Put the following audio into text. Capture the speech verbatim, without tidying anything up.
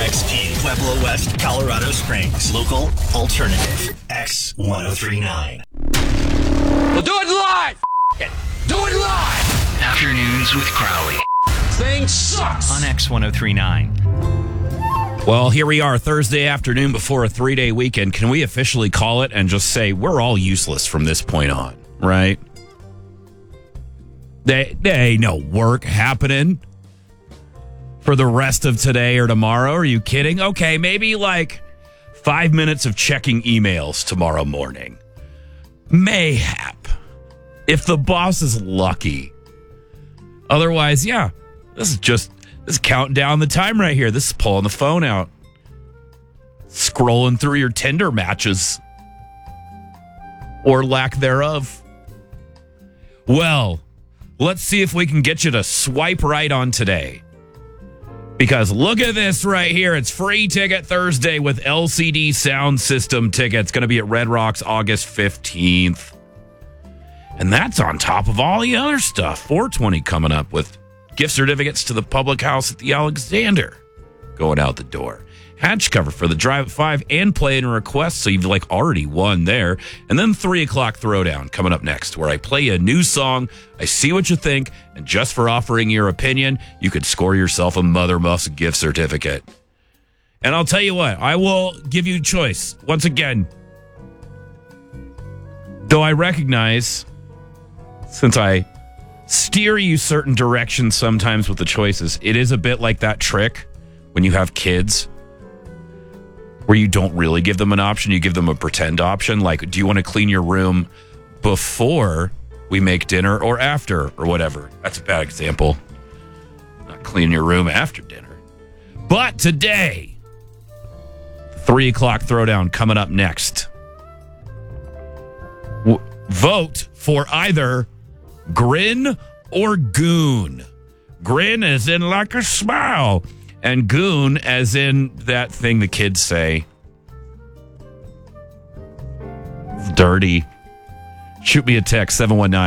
X P, Pueblo West, Colorado Springs. Local alternative. X ten thirty-nine. We'll do it live! F- it. Do it live! Afternoons with Crowley. Thing sucks! On X ten thirty-nine. Well, here we are, Thursday afternoon before a three-day weekend. Can we officially call it and just say we're all useless from this point on, right? There, there ain't no work happening for the rest of today or tomorrow. Are you kidding? Okay, maybe like five minutes of checking emails tomorrow morning. Mayhap. If the boss is lucky. Otherwise, yeah, this is just... This is counting down the time right here. This is pulling the phone out. Scrolling through your Tinder matches. Or lack thereof. Well, let's see if we can get you to swipe right on today. Because look at this right here. It's Free Ticket Thursday with L C D Sound System tickets. Going to be at Red Rocks August fifteenth. And that's on top of all the other stuff. four twenty coming up with gift certificates to the public house at the Alexander going out the door. Hatch cover for the drive at five and play in a request, so you've like already won there. And then three o'clock throwdown coming up next, where I play you a new song, I see what you think, and just for offering your opinion, you could score yourself a Mother Muffs gift certificate. And I'll tell you what, I will give you choice. Once again, though I recognize, since I steer you certain directions sometimes with the choices, it is a bit like that trick when you have kids where you don't really give them an option, you give them a pretend option. Like, do you want to clean your room before we make dinner or after or whatever? That's a bad example. Not clean your room after dinner. But today, three o'clock throwdown coming up next. W- vote for either Grin or goon. Grin as in like a smile, and goon as in that thing the kids say. It's dirty. Shoot me a text, seven one nine